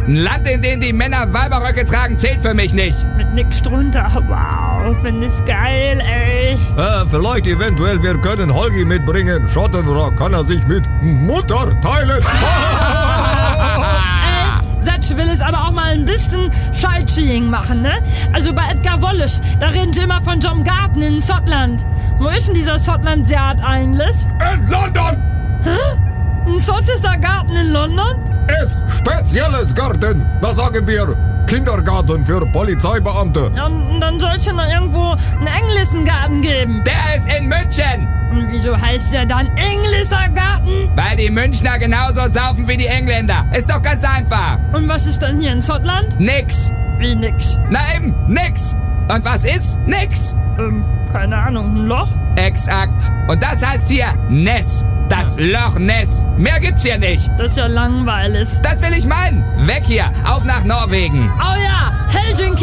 Ein Land, in dem die Männer Weiberröcke tragen, zählt für mich nicht. Mit nix drunter. Wow, finde ich geil, ey. Vielleicht eventuell, wir können Holgi mitbringen. Schottenrock kann er sich mit Mutter teilen. Satsch will es aber auch mal ein bisschen Sightseeing machen, ne? Also bei Edgar Wallace, da reden sie immer von John Garden in Schottland. Wo ist denn dieser Schottland-Yard eigentlich? In London! Hä? Ein schottischer Garten in London? Ist spezielles Garten. Da sagen wir Kindergarten für Polizeibeamte. Ja, und dann soll es ja noch irgendwo einen englischen Garten geben. Der ist in München. Und wieso heißt der dann englischer Garten? Weil die Münchner genauso saufen wie die Engländer. Ist doch ganz einfach. Und was ist dann hier in Schottland? Nix. Wie nix? Na eben, nix. Und was ist? Nix. Keine Ahnung, ein Loch? Exakt. Und das heißt hier Ness. Das Loch Ness. Mehr gibt's hier nicht. Das ist ja langweilig. Das will ich meinen. Weg hier. Auf nach Norwegen. Oh ja, Helsinki.